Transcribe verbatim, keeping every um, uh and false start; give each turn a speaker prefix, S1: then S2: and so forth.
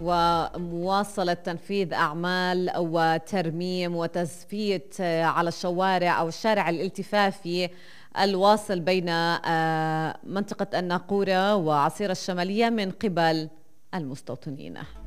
S1: ومواصلة تنفيذ أعمال وترميم وتزفيت على الشوارع أو الشارع الالتفافي الواصل بين منطقة الناقورة وعصير الشمالية من قبل المستوطنين.